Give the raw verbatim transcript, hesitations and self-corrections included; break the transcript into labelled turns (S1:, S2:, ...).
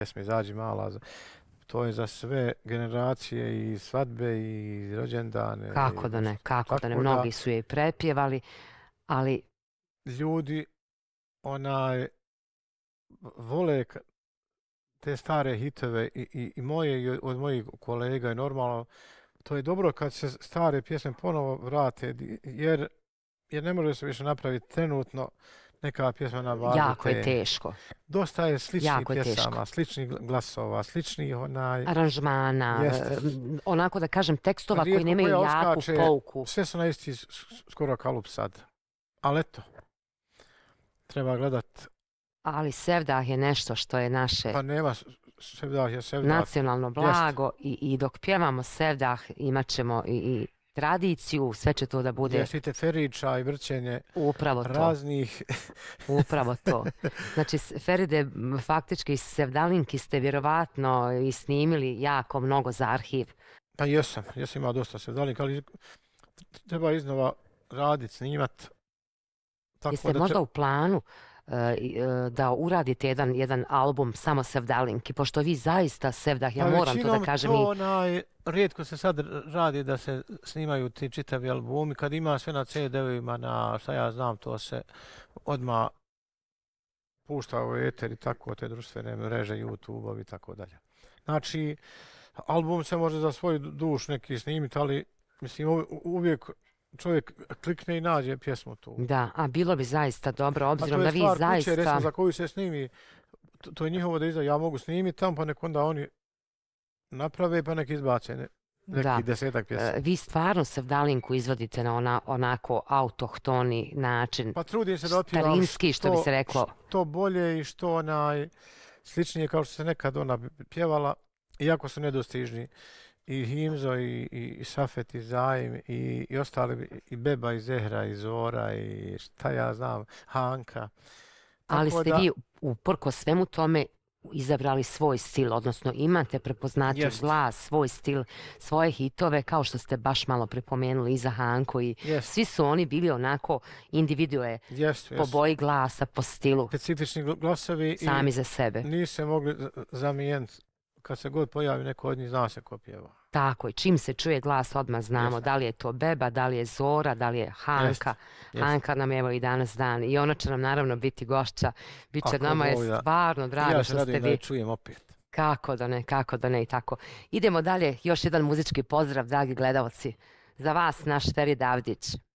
S1: pjesme Izađi mala, to je za sve generacije i svadbe i rođendane.
S2: Kako da ne, kako da ne, mnogi su je i prepjevali, ali...
S1: Ljudi, onaj, vole te stare hitove i, i, i moje i od mojih kolega i normalno, to je dobro kad se stare pjesme ponovo vrate, jer, jer ne može se više napraviti trenutno neka pjesma na bazi.
S2: Jako je teško.
S1: Dosta je sličnih pjesama, sličnih glasova, sličnih onaj...
S2: aranžmana, jeste. Onako da kažem tekstova koji nemaju jaku uskače, pouku.
S1: Sve su na isti skoro kalup sad. Ali eto, treba gledat.
S2: Ali Sevdah je nešto što je naše...
S1: Pa nema, Sevdah je Sevdah.
S2: Nacionalno blago i, i dok pjevamo Sevdah imat ćemo i, i tradiciju, sve će to da bude...
S1: Jeste teferića i vrćenje
S2: upravo
S1: raznih...
S2: Upravo to. Znači, Feride, faktički Sevdalinki ste vjerovatno i snimili jako mnogo za arhiv.
S1: Pa jesam, jesam imao dosta Sevdalinka, ali treba iznova raditi, snimati.
S2: Jeste možda u planu da uradite jedan, jedan album samo Sevdalinki, pošto vi zaista Sevdah, ja moram to da kažem.
S1: To onaj, rijetko se sad radi da se snimaju ti čitavi albumi, kad ima sve na ce de-ovima, na šta ja znam, to se odmah pušta u eter i tako, te društvene mreže, YouTube-ovi i tako dalje. Znači, album se može za svoju duš neki snimiti, ali mislim uvijek čovjek klikne i nađe pjesmu tu.
S2: Da, a bilo bi zaista dobro, obzirom da vi zaista...
S1: A to je stvar kuće, recimo, za koju se snimi, to, to je njihovo da izda, ja mogu snimiti tamo, pa nek onda oni naprave, pa nek izbace ne, neki da. desetak pjesma.
S2: Vi stvarno Sevdalinku izvodite na ona, onako autohtoni način,
S1: pa trudim se da otpivam
S2: starinski, što, što bi se reklo.
S1: Što bolje i što onaj sličnije kao što se nekad ona pjevala, iako su nedostižni. I Himzo, i, i, i Safet, i Zaim, i, i ostali, i Beba, i Zehra, i Zora, i šta ja znam, Hanka. Tako
S2: ali ste
S1: da,
S2: vi uprko svemu tome izabrali svoj stil, odnosno imate prepoznatljiv glas, svoj stil, svoje hitove, kao što ste baš malo pripomenuli i za Hanku i
S1: jest.
S2: Svi su oni bili onako individue
S1: jest,
S2: po
S1: jest.
S2: boji glasa, po stilu.
S1: Specifični glasovi
S2: sami
S1: i
S2: za sebe.
S1: Nisu se mogli zamijeniti. Kad se god pojavi neko od njih, zna se ko pjeva.
S2: Tako je, čim se čuje glas odmah znamo
S1: Jeste.
S2: Da li je to Beba, da li je Zora, da li je Hanka.
S1: Jeste. Jeste.
S2: Hanka nam evo i danas dan i ona će nam naravno biti gošća. Biće
S1: Ako
S2: nama je
S1: Bog da.
S2: stvarno drago
S1: ja
S2: što ste vi.
S1: Ja se radim da je čujem opet.
S2: Kako da ne, kako da ne i tako. Idemo dalje, još jedan muzički pozdrav, dragi gledalci. Za vas naš Ferid Avdić.